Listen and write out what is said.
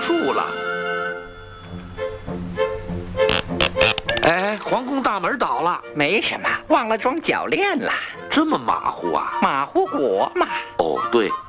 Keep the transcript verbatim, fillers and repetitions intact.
术了。哎，皇宫大门倒了， 没什么，忘了装铰链了。 这么马虎啊？ 马虎国嘛。 哦，对，